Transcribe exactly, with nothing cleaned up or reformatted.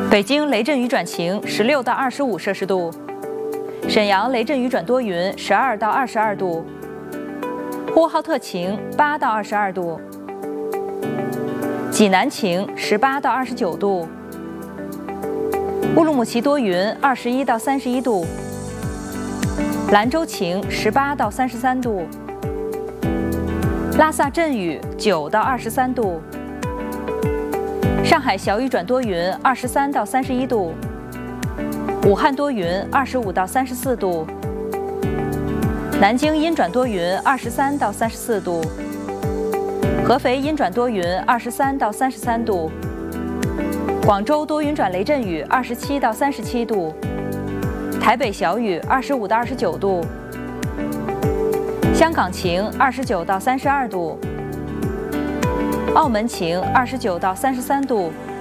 北京雷阵雨转晴，十六到二十五摄氏度；沈阳雷阵雨转多云，十二到二十二度；呼和浩特晴，八到二十二度；济南晴，十八到二十九度；乌鲁木齐多云，二十一到三十一度；兰州晴，十八到三十三度；拉萨阵雨，九到二十三度；上海小雨转多云，二十三到三十一度；武汉多云，二十五到三十四度；南京阴转多云，二十三到三十四度；合肥阴转多云，二十三到三十三度；广州多云转雷阵雨，二十七到三十七度；台北小雨，二十五到二十九度；香港晴，二十九到三十二度；澳门晴，二十九到三十三度；